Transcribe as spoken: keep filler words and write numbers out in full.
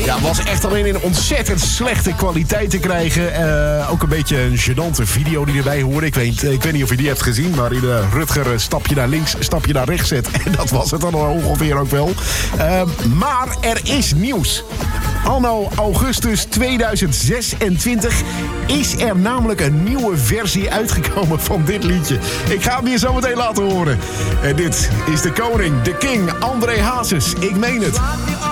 Ja, was echt alleen in ontzettend slechte kwaliteit te krijgen. Uh, ook een beetje een gênante video die erbij hoorde. Ik weet, ik weet niet of je die hebt gezien, waarin uh, Rutger uh, stapje naar links, stapje naar rechts zet. En dat was het dan ongeveer ook wel. Uh, maar er is nieuws. Anno augustus tweeduizend zesentwintig is er namelijk een nieuwe versie uitgekomen van dit liedje. Ik ga hem hier zo meteen laten horen. En dit is de koning, de king, André Hazes. Ik meen het.